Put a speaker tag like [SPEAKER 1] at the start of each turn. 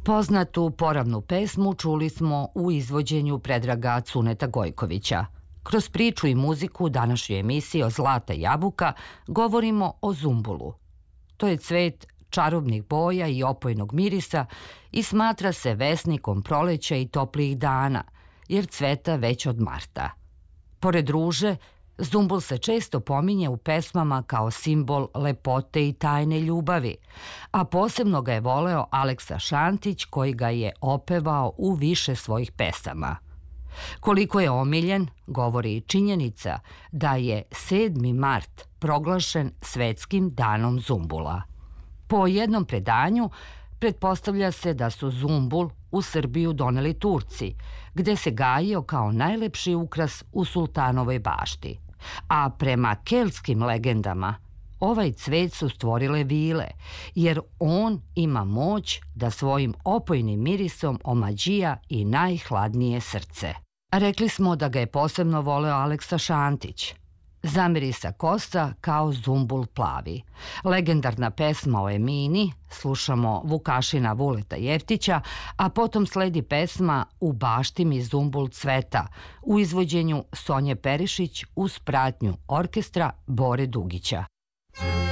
[SPEAKER 1] Poznatu poravnu pesmu čuli smo u izvođenju Predraga Cuneta Gojkovića. Kroz priču i muziku današnje emisije o Zlata jabuka govorimo o zumbulu. To je cvet čarobnih boja i opojnog mirisa i smatra se vesnikom proleća i toplijih dana, jer cveta već od marta. Pored ruže, zumbul se često pominje u pesmama kao simbol lepote i tajne ljubavi, a posebno ga je voleo Aleksa Šantić, koji ga je opevao u više svojih pesama. Koliko je omiljen, govori i činjenica da je 7. mart proglašen svetskim danom zumbula. Po jednom predanju, pretpostavlja se da su zumbul u Srbiju doneli Turci, gde se gajio kao najlepši ukras u sultanovoj bašti. A prema keltskim legendama, ovaj cvet su stvorile vile, jer on ima moć da svojim opojnim mirisom omađija i najhladnije srce. Rekli smo da ga je posebno voleo Aleksa Šantić. Zamirisa kosa kao zumbul plavi. Legendarna pesma o Emini, slušamo Vukašina Vuleta Jeftića, a potom sledi pesma U bašti mi zumbul cveta u izvođenju Sonje Perišić uz pratnju orkestra Bore Dugića.